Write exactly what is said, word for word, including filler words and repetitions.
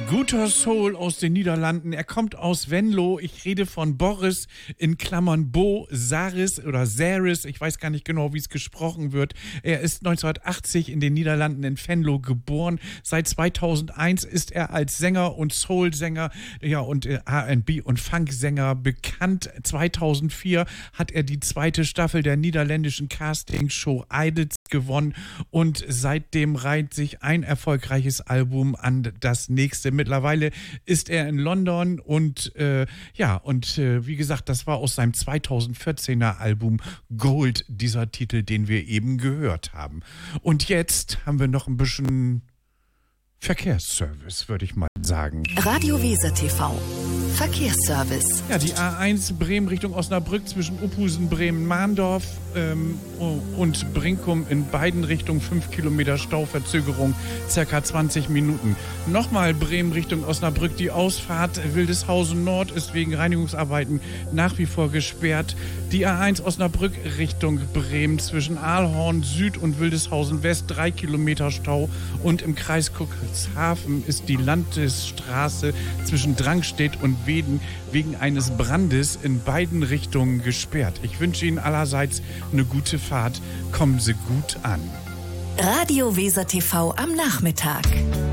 Guter Soul aus den Niederlanden. Er kommt aus Venlo. Ich rede von Boris in Klammern Bo Saris oder Saris. Ich weiß gar nicht genau, wie es gesprochen wird. Er ist neunzehnhundertachtzig in den Niederlanden in Venlo geboren. Seit zweitausendeins ist er als Sänger und Soul-Sänger, ja, und R and B und Funk-Sänger bekannt. zweitausendvier hat er die zweite Staffel der niederländischen Castingshow Idols gewonnen und seitdem reiht sich ein erfolgreiches Album an das nächste. Mittlerweile ist er in London und äh, ja, und äh, wie gesagt, das war aus seinem zweitausendvierzehner Album Gold, dieser Titel, den wir eben gehört haben. Und jetzt haben wir noch ein bisschen Verkehrsservice, würde ich mal sagen. Radio Weser T V. Verkehrsservice. Ja, die A eins Bremen Richtung Osnabrück zwischen Uphusen, Bremen, Mahndorf ähm, und Brinkum in beiden Richtungen fünf Kilometer Stauverzögerung, circa zwanzig Minuten. Nochmal Bremen Richtung Osnabrück. Die Ausfahrt Wildeshausen Nord ist wegen Reinigungsarbeiten nach wie vor gesperrt. Die A eins Osnabrück Richtung Bremen zwischen Aalhorn Süd und Wildeshausen West drei Kilometer Stau und im Kreis Cuxhaven ist die Landesstraße zwischen Drangstedt und Weden wegen eines Brandes in beiden Richtungen gesperrt. Ich wünsche Ihnen allerseits eine gute Fahrt. Kommen Sie gut an. Radio Weser T V am Nachmittag.